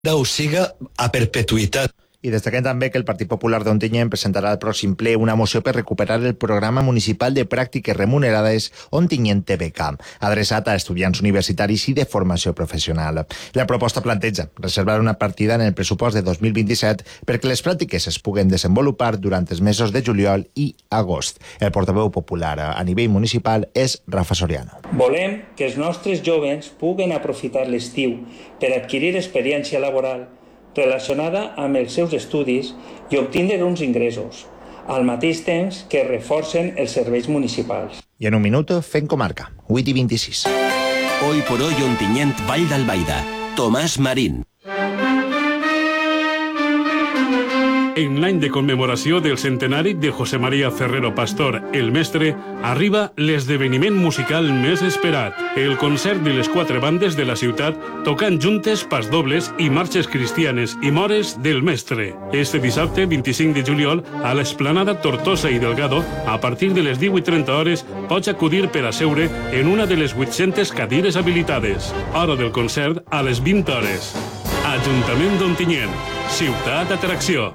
ho siga a perpetuïtat. I destaquem també que el Partit Popular d'Ontinyent presentarà al pròxim ple una moció per recuperar el programa municipal de pràctiques remunerades Ontinyent TBK, adreçat a estudiants universitaris i de formació professional. La proposta planteja reservar una partida en el pressupost de 2027 perquè les pràctiques es puguen desenvolupar durant els mesos de juliol i agost. El portaveu popular a nivell municipal és Rafa Soriano. Volem que els nostres jóvens puguen aprofitar l'estiu per adquirir experiència laboral relacionada amb els seus estudis i obtindre uns ingressos, al mateix temps que reforcen els serveis municipals. I en un minut fem comarca, 8:26. Hoy por hoy Ontinyent, Vall d'Albaida. Tomàs Marín. En l'any de commemoració del centenari de José María Ferrero Pastor, el mestre, arriba l'esdeveniment musical més esperat, el concert de les 4 bandes de la ciutat tocant juntes pasdobles i marxes cristianes i mores del mestre. Este dissabte, 25 de juliol, a l'Esplanada Tortosa i Delgado, a partir de les 18:30 hores, pots acudir per a seure en una de les 800 cadires habilitades. Hora del concert a les 20 hores. Ajuntament d'Ontinyent, ciutat d'atracció.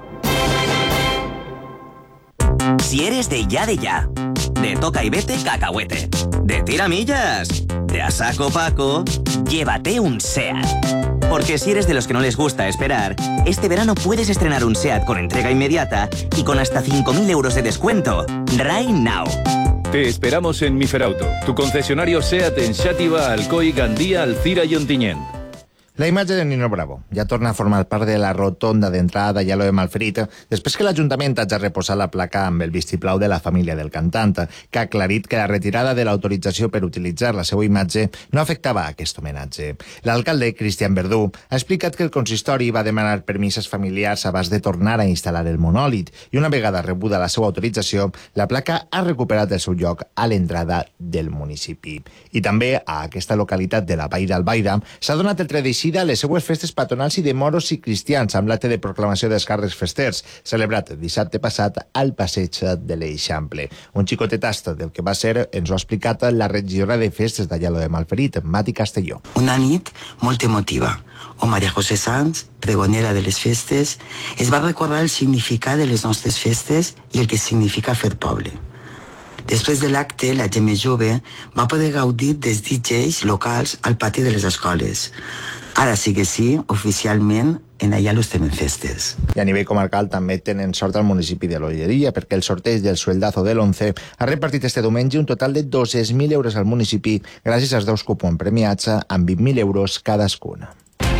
Si eres de ya, de toca y vete cacahuete, de tiramillas, de a saco Paco, llévate un SEAT. Porque si eres de los que no les gusta esperar, este verano puedes estrenar un SEAT con entrega inmediata y con hasta 5.000 euros de descuento. Right now. Te esperamos en Miferauto, tu concesionario SEAT en Xàtiva, Alcoi, Gandía, Alcira i Ontinyent. La imatge de Nino Bravo ja torna a formar part de la rotonda d'entrada de Lladó de Malferit després que l'Ajuntament hagi reposat la placa amb el vistiplau de la família del cantant, que ha aclarit que la retirada de l'autorització per utilitzar la seva imatge no afectava aquest homenatge. L'alcalde, Cristian Verdú, ha explicat que el consistori va demanar permisos familiars abans de tornar a instal·lar el monòlit i una vegada rebuda la seva autorització, la placa ha recuperat el seu lloc a l'entrada del municipi. I també a aquesta localitat de la Vall d'Albaida s'ha donat el tradició a les seues festes patronals i de moros i cristians amb l'acte de proclamació dels càrrecs festers, celebrat dissabte passat al passeig de l'Eixample. Un xicotet tast del que va ser ens ho ha explicat la regidora de festes de Lladó de Malferit, Mati Castelló. Una nit molt emotiva, on Maria José Sanz, pregonera de les festes, es va recordar el significat de les nostres festes i el que significa fer poble. Després de l'acte, la gent més jove va poder gaudir dels DJs locals al pati de les escoles. Ara sí que sí, oficialment, en allà los tenen festes. I a nivell comarcal també tenen sort al municipi de l'Olleria, perquè el sorteig del sueldazo de l'11 ha repartit este diumenge un total de 200.000 euros al municipi gràcies als 2 cupons premiats amb 20.000 euros cadascun.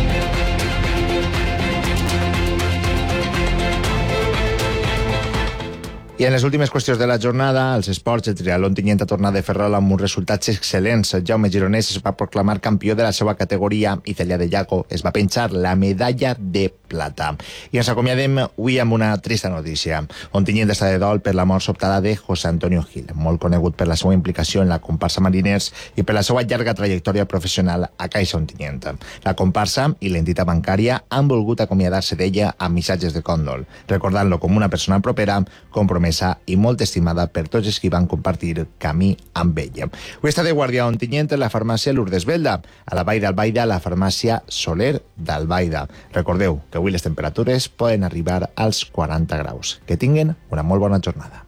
I en les últimes qüestions de la jornada, als esports, el triatló Ontinyent ha tornat de Ferrol amb uns resultats excel·lents. Jaume Gironès es va proclamar campió de la seva categoria i Celia de Llaco es va penjar la medalla de plata. I ens acomiadem avui amb una trista notícia. Ontinyent està de dol per la mort sobtada de José Antonio Gil, molt conegut per la seva implicació en la comparsa Mariners i per la seva llarga trajectòria professional a Caixa Ontinyent. La comparsa i l'entitat bancària han volgut acomiadar-se d'ella amb missatges de còndol, recordant-lo com una persona propera, compromesa i molt estimada per tots els que van compartir camí amb ella. Avui està de guàrdia a Ontinyent la farmàcia Lourdes Belda, a la Vall d'Albaida la farmàcia Soler d'Albaida. Recordeu que avui les temperatures poden arribar als 40 graus. Que tinguen una molt bona jornada.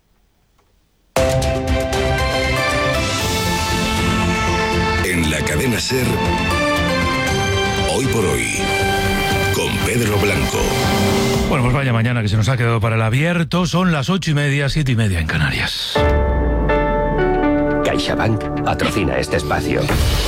En la cadena SER, Hoy por Hoy, con Pedro Blanco. Bueno, pues vaya mañana que se nos ha quedado para el abierto. Son las 8:30, 7:30 en Canarias. CaixaBank patrocina este espacio.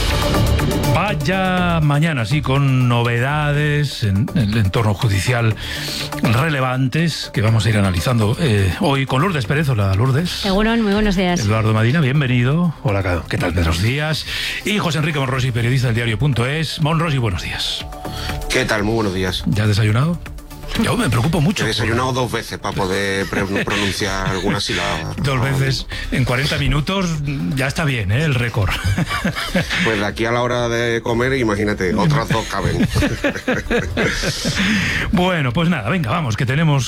Vaya mañana, sí, con novedades en el entorno judicial relevantes que vamos a ir analizando hoy con Lourdes Pérez. Hola, Lourdes. Egunon, muy buenos días. Eduardo Madina, bienvenido. Hola, ¿qué tal? Buenos días. Y José Enrique Monrosi, periodista del diario.es. Monrosi, buenos días. ¿Qué tal? Muy buenos días. ¿Ya has desayunado? Yo me preocupo mucho. He desayunado 2 veces para poder pronunciar alguna sílaba. 2 veces en 40 minutos ya está bien, ¿eh? El récord. Pues de aquí a la hora de comer, imagínate, otras 2 caben. Bueno, pues nada, venga, vamos, que tenemos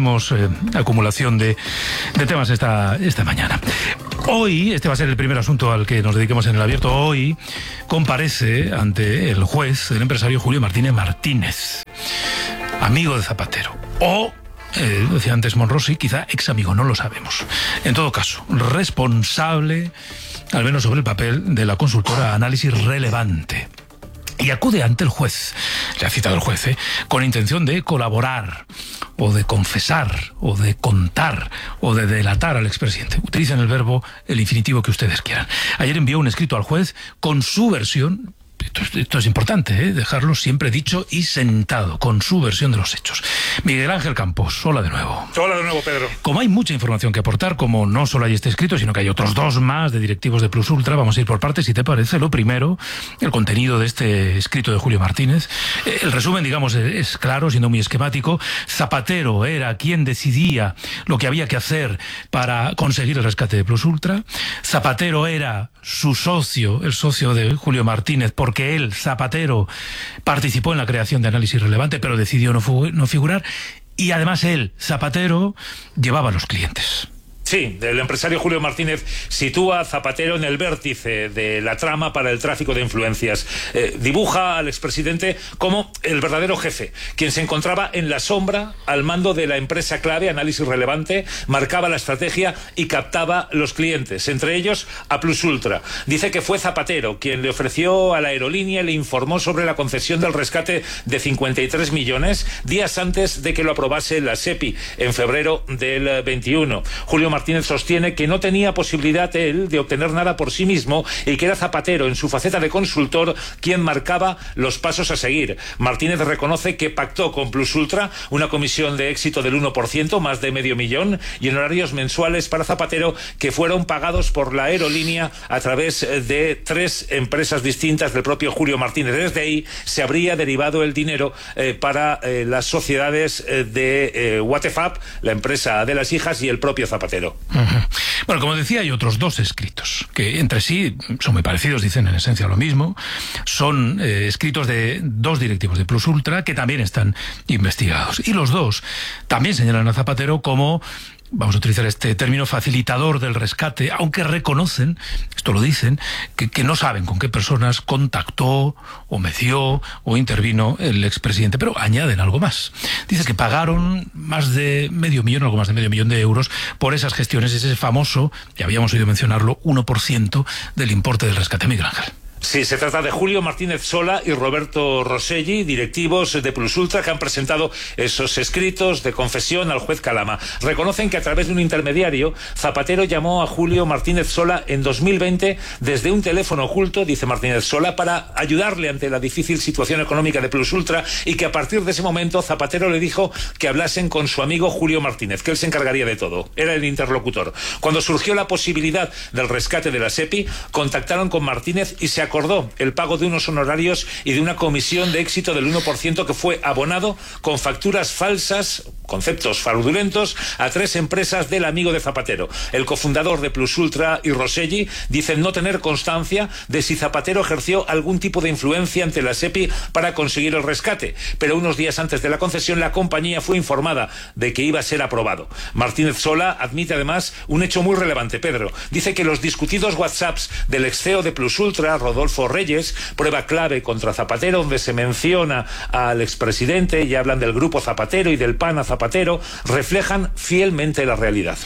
acumulación de temas esta mañana. Hoy, este va a ser el primer asunto al que nos dediquemos en el abierto. Hoy comparece ante el juez el empresario Julio Martínez Martínez, amigo de Zapatero, o decía antes Monrosi, quizá ex amigo, no lo sabemos. En todo caso, responsable, al menos sobre el papel, de la consultora Análisis Relevante. Y acude ante el juez, le ha citado el juez, con intención de colaborar, o de confesar, o de contar, o de delatar al expresidente. Utilicen el verbo, el infinitivo que ustedes quieran. Ayer envió un escrito al juez con su versión. Esto es importante, dejarlo siempre dicho y sentado, con su versión de los hechos. Miguel Ángel Campos, hola de nuevo. Hola de nuevo, Pedro. Como hay mucha información que aportar, como no solo hay este escrito, sino que hay otros 2 más de directivos de Plus Ultra, vamos a ir por partes, si te parece. Lo primero, el contenido de este escrito de Julio Martínez. El resumen, digamos, es claro, siendo muy esquemático. Zapatero era quien decidía lo que había que hacer para conseguir el rescate de Plus Ultra. Zapatero era su socio, el socio de Julio Martínez, porque él, Zapatero, participó en la creación de Análisis Relevante, pero decidió no figurar. Y además él, Zapatero, llevaba a los clientes. Sí, el empresario Julio Martínez sitúa a Zapatero en el vértice de la trama para el tráfico de influencias. Dibuja al expresidente como el verdadero jefe, quien se encontraba en la sombra al mando de la empresa clave Análisis Relevante, marcaba la estrategia y captaba los clientes, entre ellos a Plus Ultra. Dice que fue Zapatero quien le ofreció a la aerolínea y le informó sobre la concesión del rescate de 53 millones días antes de que lo aprobase la SEPI en febrero del 21. Julio Martínez sostiene que no tenía posibilidad él de obtener nada por sí mismo y que era Zapatero, en su faceta de consultor, quien marcaba los pasos a seguir. Martínez reconoce que pactó con Plus Ultra una comisión de éxito del 1%, más de $500,000, y en horarios mensuales para Zapatero que fueron pagados por la aerolínea a través de 3 empresas distintas del propio Julio Martínez. Desde ahí se habría derivado el dinero para las sociedades de Watefab, la empresa de las hijas, y el propio Zapatero. Bueno, como decía, hay otros 2 escritos que entre sí son muy parecidos, dicen en esencia lo mismo. Son escritos de 2 directivos de Plus Ultra que también están investigados. Y los 2 también señalan a Zapatero como, vamos a utilizar este término, facilitador del rescate, aunque reconocen, esto lo dicen, que no saben con qué personas contactó o meció o intervino el expresidente, pero añaden algo más. Dice que pagaron más de $500,000, algo más de $500,000 de euros por esas gestiones, ese famoso, ya habíamos oído mencionarlo, 1% del importe del rescate. Miguel Ángel. Sí, se trata de Julio Martínez Sola y Roberto Rosselli, directivos de Plus Ultra, que han presentado esos escritos de confesión al juez Calama. Reconocen que a través de un intermediario, Zapatero llamó a Julio Martínez Sola en 2020 desde un teléfono oculto, dice Martínez Sola, para ayudarle ante la difícil situación económica de Plus Ultra, y que a partir de ese momento Zapatero le dijo que hablasen con su amigo Julio Martínez, que él se encargaría de todo. Era el interlocutor. Cuando surgió la posibilidad del rescate de la SEPI, contactaron con Martínez y se acordó el pago de unos honorarios y de una comisión de éxito del 1% que fue abonado con facturas falsas, conceptos fraudulentos, a 3 empresas del amigo de Zapatero. El cofundador de Plus Ultra y Rosselli dicen no tener constancia de si Zapatero ejerció algún tipo de influencia ante la SEPI para conseguir el rescate, pero unos días antes de la concesión la compañía fue informada de que iba a ser aprobado. Martínez Sola admite además un hecho muy relevante, Pedro. Dice que los discutidos WhatsApps del ex CEO de Plus Ultra, Rodolfo Reyes, prueba clave contra Zapatero, donde se menciona al expresidente y hablan del grupo Zapatero y del PAN a Zapatero, reflejan fielmente la realidad.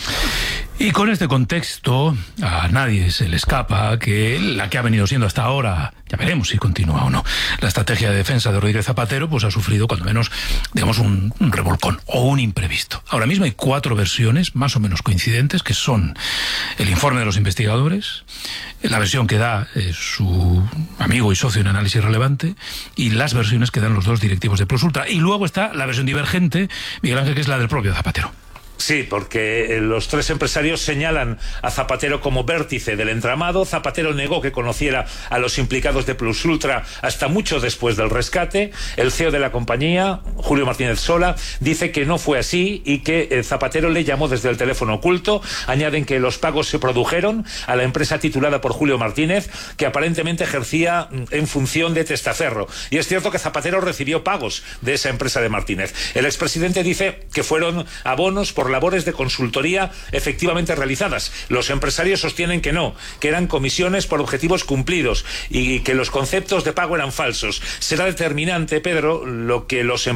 Y con este contexto, a nadie se le escapa que la que ha venido siendo hasta ahora, ya veremos si continúa o no, la estrategia de defensa de Rodríguez Zapatero, pues ha sufrido cuando menos, digamos, un revolcón o un imprevisto. Ahora mismo hay 4 versiones más o menos coincidentes, que son el informe de los investigadores, la versión que da su amigo y socio en Análisis Relevante, y las versiones que dan los 2 directivos de Plus Ultra. Y luego está la versión divergente, Miguel Ángel, que es la del propio Zapatero. Sí, porque los tres empresarios señalan a Zapatero como vértice del entramado. Zapatero negó que conociera a los implicados de Plus Ultra hasta mucho después del rescate. El CEO de la compañía, Julio Martínez Sola, dice que no fue así y que Zapatero le llamó desde el teléfono oculto. Añaden que los pagos se produjeron a la empresa titulada por Julio Martínez, que aparentemente ejercía en función de testaferro. Y es cierto que Zapatero recibió pagos de esa empresa de Martínez. El expresidente dice que fueron abonos por labores de consultoría efectivamente realizadas. Los empresarios sostienen que no, que eran comisiones por objetivos cumplidos y que los conceptos de pago eran falsos. Será determinante, Pedro, lo que los